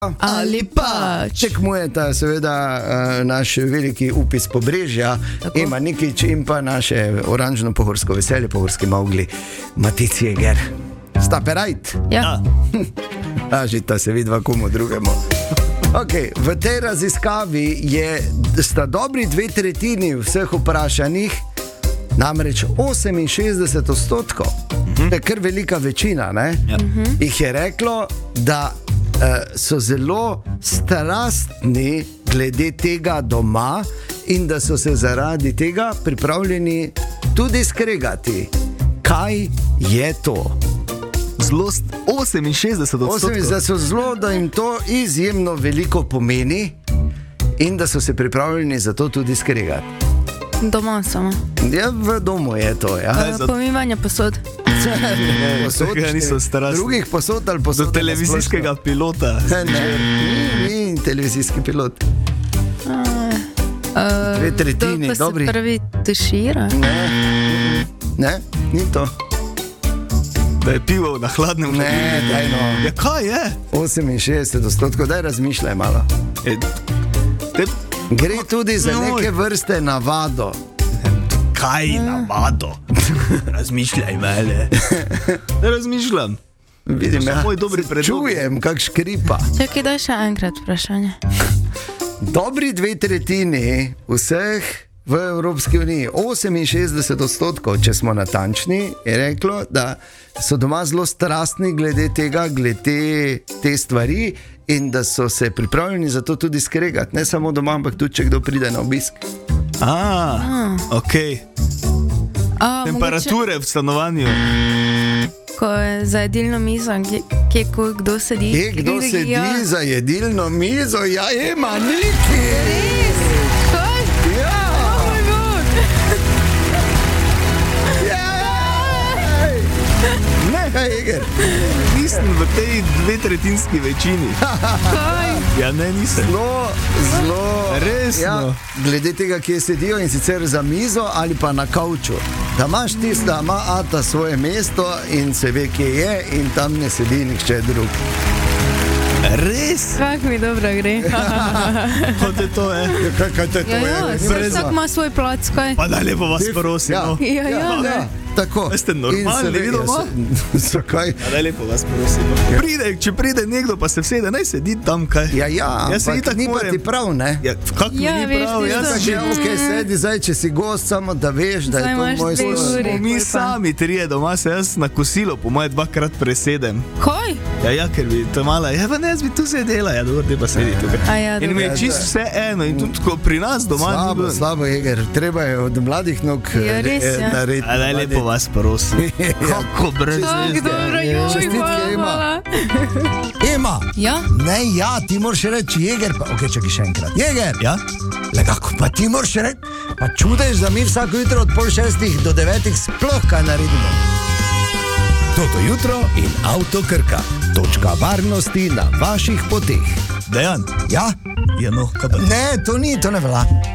Ali pač. Tekmujeta seveda naš veliki upis Pobrežja, Ema Nikić in pa naše oranžno-pohorsko veselje, pohorski Mowgli, Matic Jeger. Sta perajt? Ja. Žita se vidva komu drugemu. Okay, v tej raziskavi sta dobri 2/3 vseh vprašanih, namreč 68%, to je kar velika večina, ne? Ja. Jih je reklo, da so zelo strastni glede tega doma in da so se zaradi tega pripravljeni tudi skregati. Kaj je to? Zelo 68%. Da so zelo, da jim to izjemno veliko pomeni in da so se pripravljeni za to tudi skregati. Doma samo. Ja, v domu je to, ja. Pomivanje posod. Tega niso strastni. Drugih posod ali posod? Do televizijskega pilota. Ni televizijski pilot. 2/3, dobri. To pa se pravi tušira? Ne, ni to. Da je pivo na hladnem. Ne, daj no. Ja, kaj je? 68%, daj razmišljaj malo. Gre tudi za neke vrste navado. Kaj navado? Razmišljaj, mele. Ne razmišljam. Vidim, ja. Moj dobri predlog. Čujem, kak škripa. Čakaj, daj še enkrat vprašanje. Dobri 2/3 vseh v Evropski uniji, 68%, če smo natančni, je reklo, da so doma zelo strastni glede tega, glede te stvari in da so se pripravljeni za to tudi skregati. Ne samo doma, ampak tudi, če kdo pride na obisk. Ok. Temperature v stanovanju. Ko je za jedilno mizo, kje kdo sedi? Kje kdo sedi za jedilno mizo? Ja, Ema Nikić! Res? Kaj? Ja! Oh moj bog! Ne, kaj Jeger? Nisem v tej 2/3 večini. Kaj? Ja, ne, nisem. Zelo resno. Ja, glede tega, kje sedijo in sicer za mizo ali pa na kavču. Da imaš tisto, da ima Ata svoje mesto in se ve, kje je in tam ne sedi nihče drug. Res? Kak mi dobro gre. Kot je to, Kaj te to je? Vsak ima svoj plac, kaj? Pa da lepo vas prosim. Ja. Tako. Ste normalni, vidimo? Zakaj? Da lepo vas prosim. Če pride nekdo, pa se vsede, naj sedi tam, kaj? Ja, ampak ni pa ti prav, ne? Ja, kak mi ni prav? Sedi zdaj, če si gost, samo da veš, da je to moj stvar. Mi sami trije doma, se jaz na kosilo po moje 2-krat presedem. Kaj? Ja, ker bi to mala, ja, pa ne, jaz bi tu sedela, ja, dobro, te pa sedi tukaj. In mi je čisto vse eno in tudi ko pri nas doma. Slabo, Jeger, treba je od mladih nog narediti. A daj lepo vas prosim. Kako brez Čestitke, Ema. Ema! Ja? Ne, ja, ti moraš reči Jeger, pa ok, čakaj še enkrat. Jeger! Ja? Le kako, pa ti moraš reči, pa čudež, da mi vsako jutro od 5:30 do 9 sploh kaj naredimo. Toto jutro in Avto Krka. Točka varnosti na vaših poteh. Dejan? Ja? Ja, no, kaj pa? Ne, to ni, to ne velja.